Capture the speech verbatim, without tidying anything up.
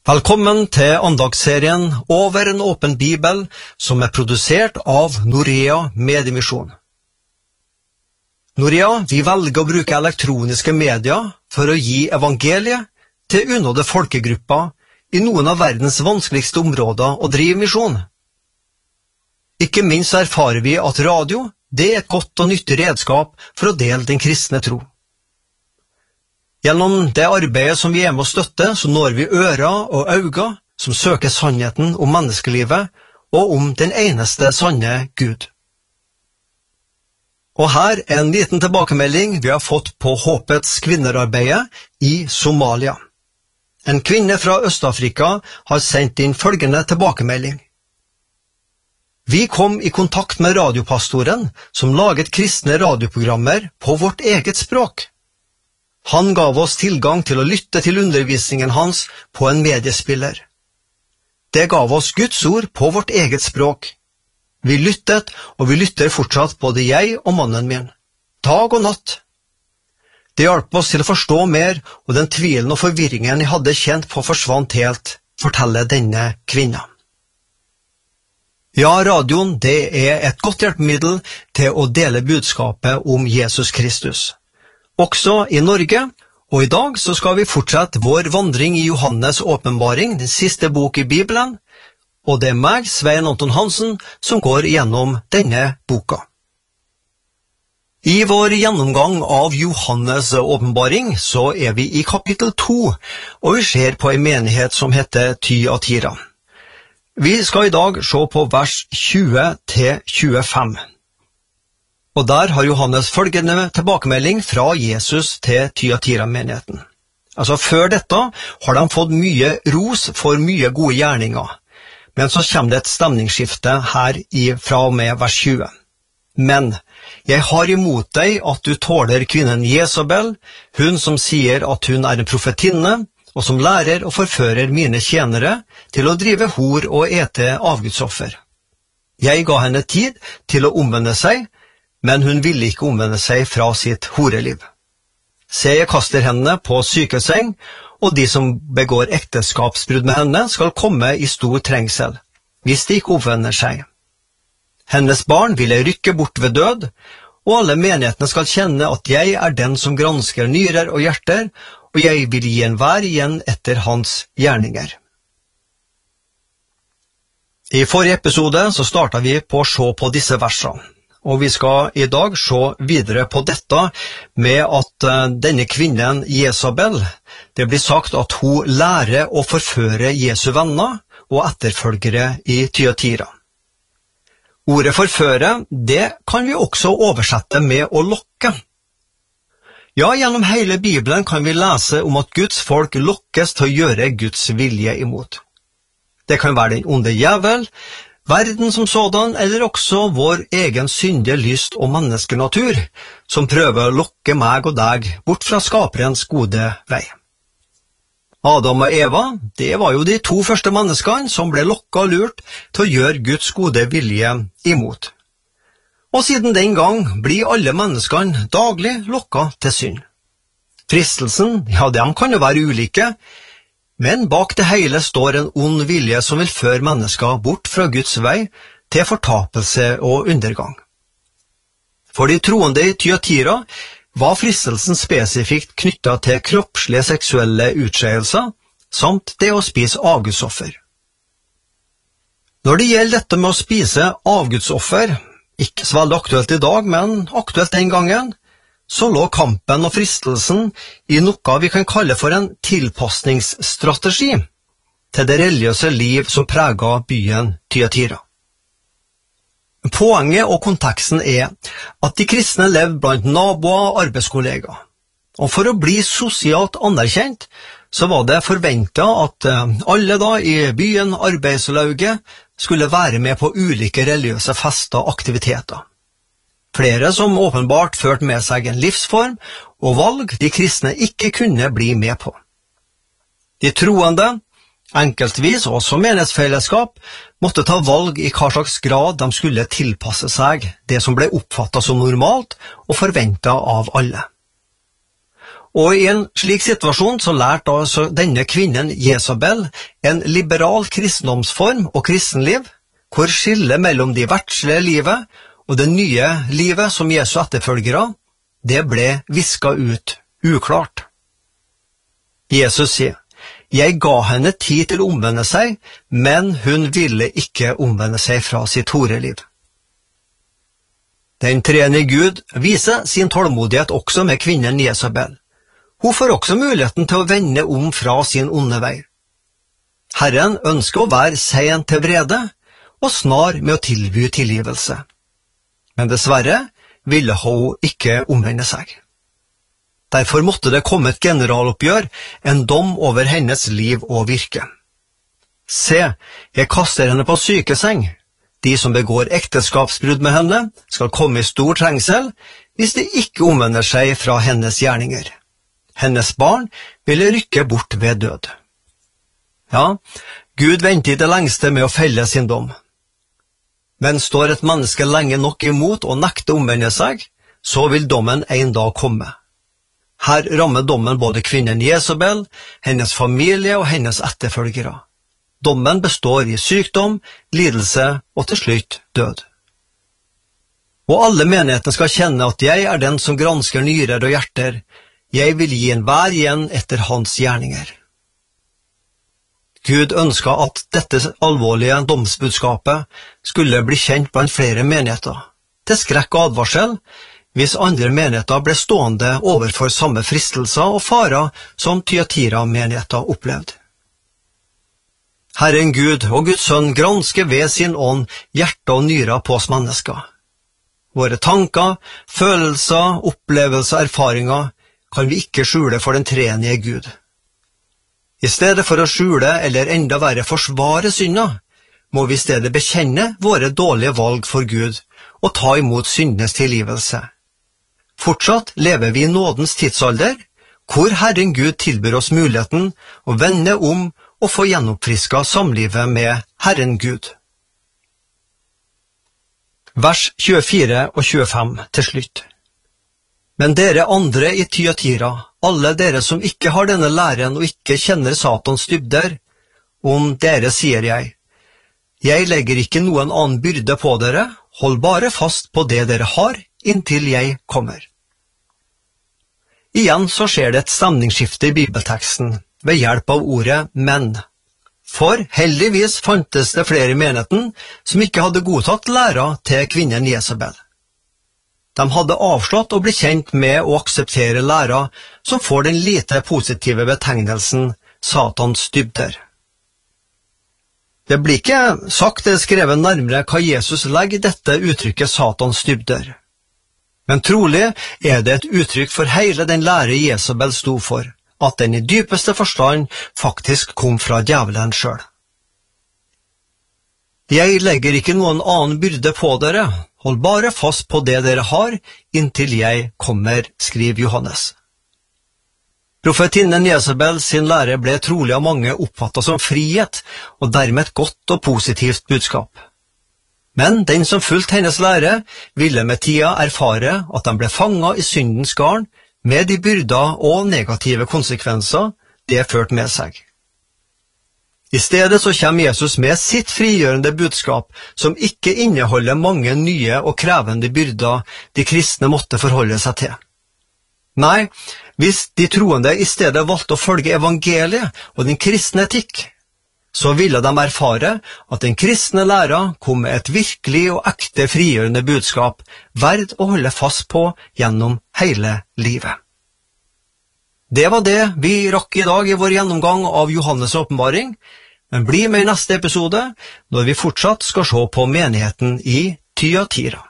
Velkommen til andagsserien Over en åpen bibel, som er produsert av Norea Mediemisjon. Norea, vi velger å bruke elektroniske medier for å gi evangeliet til unådde folkegrupper i noen av verdens vanskeligste områder å drive misjon. Ikke minst erfarer vi at radio, det er et godt og nyttig redskap for å dele den kristne tro. Gjennom det arbeidet som vi er med å støtte, så når vi ører og øyne som søker sannheten om menneskelivet og om den eneste sanne Gud. Og her er en liten tilbakemelding vi har fått på Håpets kvinnerarbeidet i Somalia. En kvinne fra Øst-Afrika har sendt inn følgende tilbakemelding. Vi kom i kontakt med radiopastoren som laget kristne radioprogrammer på vårt eget språk. Han gav oss tilgang til å lytte til undervisningen hans på en mediespiller. Det gav oss Guds ord på vårt eget språk. Vi lyttet, og vi lytter fortsatt, både jeg og mannen min, dag og natt. Det hjalp oss til å forstå mer, og den tvilen og forvirringen jeg hadde kjent på forsvant helt, forteller denne kvinna. Ja, radioen, det er et godt hjelpemiddel til å dele budskapet om Jesus Kristus. Også i Norge, og i dag så skal vi fortsette vår vandring i Johannes åpenbaring, den siste bok i Bibelen, og det er meg, Svein Anton Hansen, som går gjennom denne boka. I vår gjennomgang av Johannes åpenbaring så er vi i kapittel to, og vi ser på en menighet som heter Thyatira. Vi skal i dag se på vers tjue til tjuefem. Og der har Johannes følgende tilbakemelding fra Jesus til Thyatira-menigheten. Altså, før dette har de fått mye ros for mye gode gjerninger, men så kommer det et stemningsskifte her i, fra og med vers tjue. Men jeg har imot deg at du tåler kvinnen Jezabel, hun som sier at hun er en profetinne, og som lærer og forfører mine tjenere til å drive hor og ete avgudsoffer. Jeg ga henne tid til å omvende seg, men hun ville ikke omvende seg fra sitt horeliv. Se, jeg kaster henne på sykeseng, og de som begår ekteskapsbrudd med henne skal komme i stor trengsel, hvis de ikke omvender seg. Hennes barn vil jeg rykke bort ved død, og alle menighetene skal kjenne at jeg er den som gransker nyrer og hjerter, og jeg vil gi enhver igjen etter hans gjerninger. I forrige episode så startet vi på å se på disse versene. Og vi skal i dag se videre på dette med at denne kvinnen Jezabel, det blir sagt at hun lærer å forføre Jesu venner og etterfølgere i Thyatira. Ordet forføre, det kan vi også oversette med å lokke. Ja, gjennom hele Bibelen kan vi lese om at Guds folk lokkes til å gjøre Guds vilje imot. Det kan være den onde djevel, verden som sådan, eller også vår egen syndige lyst og menneskenatur, som prøver å lokke meg og deg bort fra skaperens gode vei. Adam og Eva, det var jo de to første menneskene som ble lokket og lurt til å gjøre Guds gode vilje imot. Og siden den gang blir alle menneskene daglig lokket til synd. Fristelsen, ja, de kan jo være ulike, men bak det hele står en ond vilje som vil føre mennesker bort fra Guds vei til fortapelse og undergang. For de troende i Thyatira var fristelsen spesifikt knyttet til kroppslige seksuelle utskeielser, samt det å spise avgudsoffer. Når det gjelder dette med å spise avgudsoffer, ikke så veldig aktuelt i dag, men aktuelt den gangen, så lå kampen og fristelsen i noe vi kan kalle for en tilpasningsstrategi til det religiøse liv som preget byen Thyatira. Poenget og konteksten er at de kristne levde blant naboer og arbeidskollegaer, og for å bli sosialt anerkjent så var det forventet at alle da i byen arbeidslauget skulle være med på ulike religiøse fester og aktiviteter. Flere som åpenbart førte med seg en livsform og valg de kristne ikke kunne bli med på. De troende, enkeltvis og som menighetsfellesskap, måtte ta valg i hva slags grad de skulle tilpasse seg det som ble oppfattet som normalt og forventet av alle. Og i en slik situasjon så lærte altså denne kvinnen Jezabel en liberal kristendomsform og kristenliv, hvor skillet mellom de verdslige livet og det nye livet som Jesu etterfølgere, det ble visket ut uklart. Jesus sier, «Jeg ga henne tid til å omvende seg, men hun ville ikke omvende seg fra sitt horeliv.» Den treenige Gud viser sin tålmodighet også med kvinnen Jezabel. Hun får også muligheten til å vende om fra sin onde vei. Herren ønsker å være sen til vrede og snar med å tilby tilgivelse. Men dessverre ville hun ikke omvende seg. Derfor måtte det komme et generaloppgjør, en dom over hennes liv og virke. Se, jeg kaster henne på sykeseng. De som begår ekteskapsbrudd med henne skal komme i stor trengsel hvis de ikke omvender seg fra hennes gjerninger. Hennes barn ville rykke bort ved død. Ja, Gud venter i det lengste med å felle sin dom. Men står et menneske lenge nok imot og nekter å omvende seg, så vil dommen en dag komme. Her rammer dommen både kvinnen Jezabel, hennes familie og hennes etterfølgere. Dommen består i sykdom, lidelse og til slutt død. Og alle menighetene skal kjenne at jeg er den som gransker nyrer og hjerter. Jeg vil gi enhver igjen etter hans gjerninger. Gud ønsket at dette alvorlige domsbudskapet skulle bli kjent blant flere menigheter, til skrekk og advarsel, hvis andre menigheter ble stående overfor samme fristelser og farer som Thyatira-menigheter opplevde. Herren Gud og Guds sønn gransker ved sin ånd hjerte og nyrer på oss mennesker. Våre tanker, følelser, opplevelser, erfaringer kan vi ikke skjule for den treenige Gud. I stedet for å skjule eller enda verre forsvare synda, må vi i stedet bekjenne våre dårlige valg for Gud og ta imot syndenes tilgivelse. Fortsatt lever vi i nådens tidsalder, hvor Herren Gud tilbyr oss muligheten å vende om og få gjenoppfrisket samlivet med Herren Gud. Vers tjuefire og tjuefem til slutt. Men dere andre i Thyatira, alle dere som ikke har denne læren og ikke kjenner Satans dybder, om dere sier jeg, jeg legger ikke noen annen byrde på dere, hold bare fast på det dere har, inntil jeg kommer. Igjen så skjer det et stemningsskifte i bibelteksten, ved hjelp av ordet «men». For heldigvis fantes det flere i menigheten som ikke hadde godtatt læra til kvinnen Jezabel. De hadde avslått å bli kjent med å akseptere læra som får den lite positive betegnelsen Satans dybder. Det blir ikke sagt eller skrevet nærmere hva Jesus legger dette uttrykket Satans dybder. Men trolig er det et uttrykk for hele den lære Jezabel sto for, at den i dypeste forstand faktisk kom fra djevelen selv. Jeg legger ikke noen annen byrde på dere, hold bare fast på det dere har, inntil jeg kommer, skriver Johannes. Profetinnen Jezabel sin lære ble trolig av mange oppfattet som frihet, og dermed et godt og positivt budskap. Men den som fulgte hennes lære, ville med tida erfare at de ble fanget i syndens garn, med de byrder og negative konsekvenser det ført med seg. I stedet så kommer Jesus med sitt frigjørende budskap, som ikke inneholder mange nye og krevende byrder de kristne måtte forholde seg til. Nei, hvis de troende i stedet valgte å følge evangeliet og den kristne etikk, så ville de erfare at den kristne læra kom med et virkelig og ekte frigjørende budskap, verd å holde fast på gjennom hele livet. Det var det vi rakk i dag i vår gjennomgang av Johannes' åpenbaring, men bli med i neste episode, når vi fortsatt skal se på menigheten i Thyatira.